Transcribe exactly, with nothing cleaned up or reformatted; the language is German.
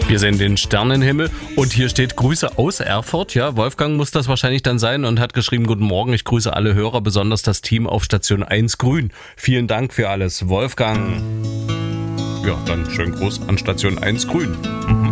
Wir sehen den Sternenhimmel und hier steht Grüße aus Erfurt. Ja, Wolfgang muss das wahrscheinlich dann sein und hat geschrieben, guten Morgen, ich grüße alle Hörer, besonders das Team auf Station eins Grün. Vielen Dank für alles, Wolfgang. Ja, dann schönen Gruß an Station eins Grün. Mhm.